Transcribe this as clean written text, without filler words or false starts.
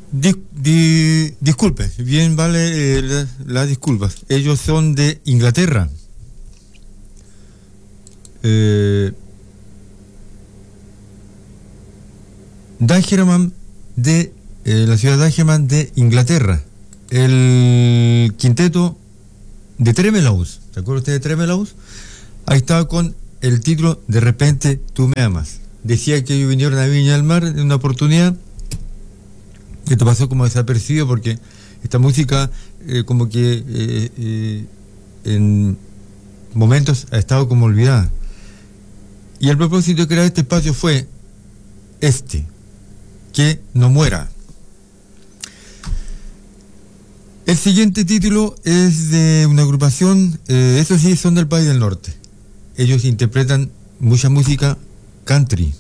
Disculpe, bien vale las disculpas. Ellos son de Inglaterra. Dagenham de la ciudad de Dagenham de Inglaterra. El quinteto de Tremelaus. ¿Se acuerda usted de Tremelaus? Ahí estaba con el título De repente tú me amas. Decía que ellos vinieron a Viña del Mar en una oportunidad. Esto pasó como desapercibido porque esta música como que en momentos ha estado como olvidada. Y el propósito de crear este espacio fue que no muera. El siguiente título es de una agrupación, esos sí son del país del norte. Ellos interpretan mucha música country.